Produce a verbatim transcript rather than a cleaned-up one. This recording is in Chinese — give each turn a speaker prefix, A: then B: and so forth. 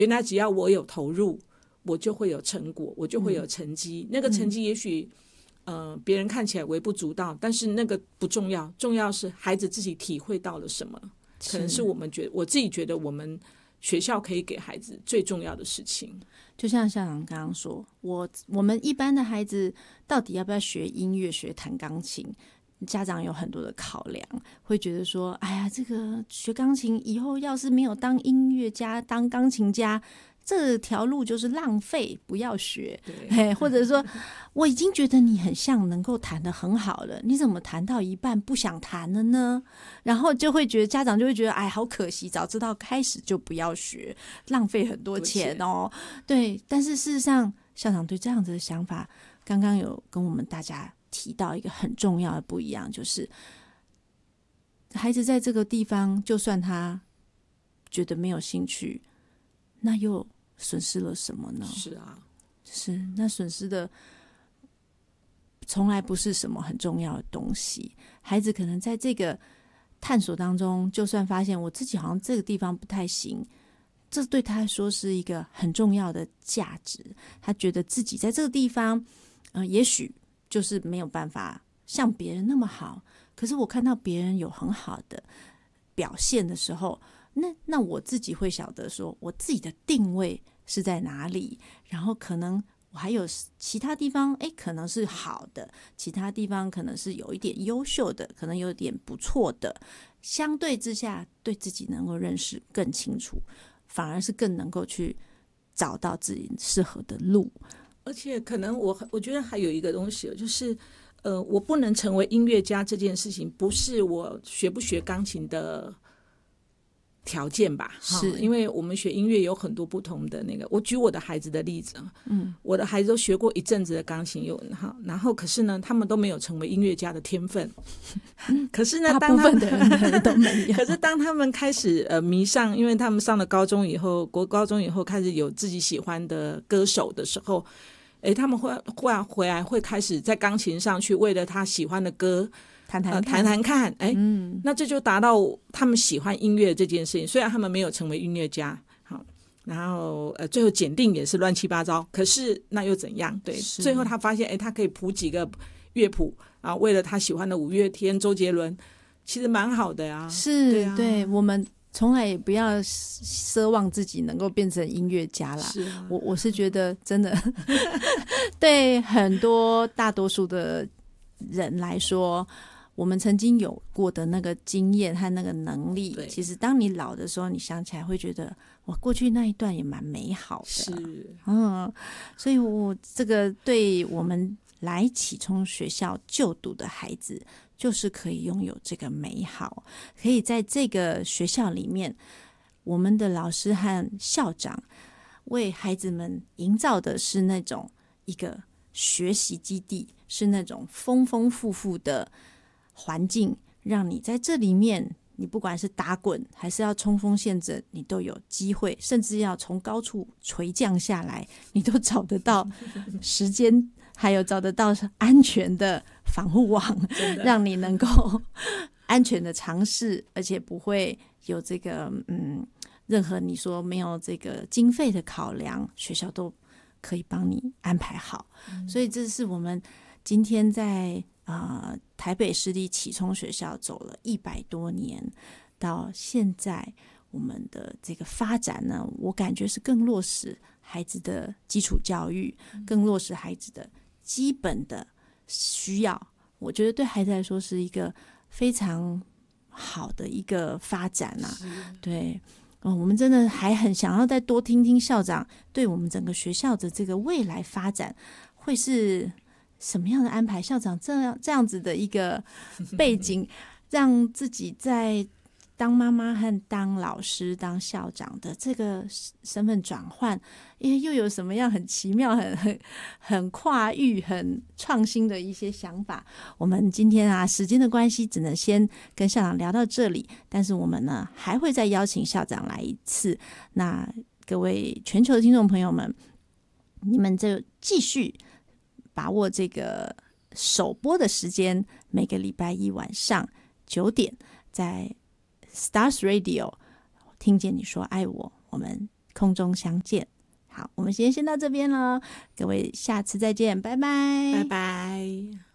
A: 原来只要我有投入，我就会有成果，我就会有成绩、嗯、那个成绩也许、嗯、呃，别人看起来微不足道，但是那个不重要，重要是孩子自己体会到了什么，可能是我们觉得我自己觉得我们学校可以给孩子最重要的事情。
B: 就像校长刚刚说，我我们一般的孩子到底要不要学音乐学弹钢琴，家长有很多的考量，会觉得说哎呀，这个学钢琴以后要是没有当音乐家当钢琴家，这条路就是浪费，不要学。或者说我已经觉得你很像能够弹得很好了，你怎么弹到一半不想弹了呢？然后就会觉得家长就会觉得哎，好可惜，早知道开始就不要学，浪费很多钱哦。对，但是事实上校长对这样子的想法刚刚有跟我们大家提到一个很重要的不一样，就是孩子在这个地方就算他觉得没有兴趣，那又损失了什么呢？
A: 是啊，
B: 是那损失的从来不是什么很重要的东西。孩子可能在这个探索当中，就算发现我自己好像这个地方不太行，这对他来说是一个很重要的价值。他觉得自己在这个地方，呃，也许就是没有办法像别人那么好，可是我看到别人有很好的表现的时候，那那我自己会晓得说我自己的定位是在哪里，然后可能我还有其他地方诶可能是好的，其他地方可能是有一点优秀的，可能有点不错的，相对之下对自己能够认识更清楚，反而是更能够去找到自己适合的路。
A: 而且可能我我觉得还有一个东西，就是呃，我不能成为音乐家这件事情不是我学不学钢琴的条件吧，是因为我们学音乐有很多不同的那个。我举我的孩子的例子，嗯，我的孩子都学过一阵子的钢琴，有然后可是呢，他们都没有成为音乐家的天分。可是呢，
B: 大部分的人都没有。
A: 可是当他们开始呃迷上，因为他们上了高中以后，国高中以后开始有自己喜欢的歌手的时候，哎，他们会忽然回来会开始在钢琴上去为了他喜欢的歌。
B: 谈谈看，
A: 谈谈看，哎、嗯，那这就达到他们喜欢音乐这件事情。虽然他们没有成为音乐家，好，然后呃，最后检定也是乱七八糟，可是那又怎样？对，最后他发现，哎，他可以谱几个乐谱啊，为了他喜欢的五月天、周杰伦，其实蛮好的呀。
B: 是，
A: 对啊，
B: 对，我们从来也不要奢望自己能够变成音乐家啦。
A: 是啊，
B: 我我是觉得真的，对很多大多数的人来说。我们曾经有过的那个经验和那个能力，其实当你老的时候，你想起来会觉得，哇，过去那一段也蛮美好的。
A: 是，
B: 嗯，所以我这个对我们来启聪学校就读的孩子，就是可以拥有这个美好，可以在这个学校里面，我们的老师和校长为孩子们营造的是那种一个学习基地，是那种丰丰富富的环境，让你在这里面，你不管是打滚还是要冲锋陷阵，你都有机会，甚至要从高处垂降下来，你都找得到时间，还有找得到安全的防护网，让你能够安全的尝试，而且不会有这个嗯任何你说没有这个经费的考量，学校都可以帮你安排好。嗯、所以这是我们今天在呃，台北市立启聪学校走了一百多年，到现在我们的这个发展呢，我感觉是更落实孩子的基础教育，更落实孩子的基本的需要。我觉得对孩子来说是一个非常好的一个发展啊。对、嗯，我们真的还很想要再多听听校长对我们整个学校的这个未来发展会是什么样的安排？校长这样这样子的一个背景，让自己在当妈妈和当老师、当校长的这个身份转换，因为又有什么样很奇妙、很很很跨域、很创新的一些想法？我们今天啊，时间的关系，只能先跟校长聊到这里。但是我们呢，还会再邀请校长来一次。那各位全球的听众朋友们，你们就继续把握这个首播的时间，每个礼拜一晚上九点，在 Stars Radio 听见你说爱我，我们空中相见。好，我们今天先到这边了，各位下次再见，拜拜，
A: 拜拜。